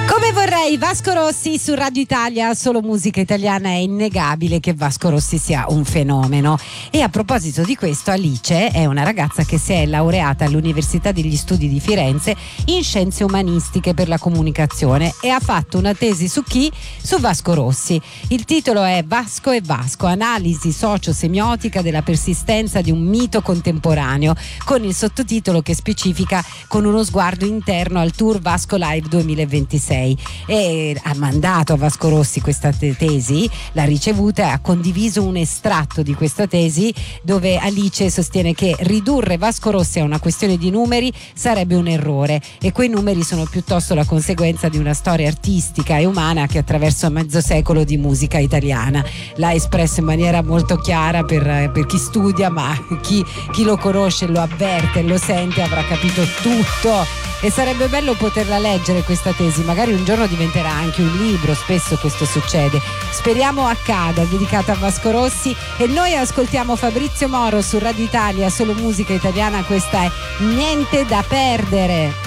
Come vorrei, Vasco Rossi su Radio Italia, solo musica italiana. È innegabile che Vasco Rossi sia un fenomeno. E a proposito di questo, Alice è una ragazza che si è laureata all'Università degli Studi di Firenze in Scienze Umanistiche per la Comunicazione e ha fatto una tesi su chi? Su Vasco Rossi. Il titolo è Vasco e Vasco, analisi socio-semiotica della persistenza di un mito contemporaneo, con il sottotitolo che specifica con uno sguardo interno al tour Vasco Live 2026. E ha mandato a Vasco Rossi questa tesi, l'ha ricevuta e ha condiviso un estratto di questa tesi dove Alice sostiene che ridurre Vasco Rossi a una questione di numeri sarebbe un errore, e quei numeri sono piuttosto la conseguenza di una storia artistica e umana che attraversa mezzo secolo di musica italiana. L'ha espresso in maniera molto chiara per chi studia, ma chi lo conosce, lo avverte, lo sente, avrà capito tutto. E sarebbe bello poterla leggere questa tesi, magari un giorno diventerà anche un libro, spesso questo succede. Speriamo accada, dedicata a Vasco Rossi. E noi ascoltiamo Fabrizio Moro su Radio Italia, solo musica italiana. Questa è Niente da perdere.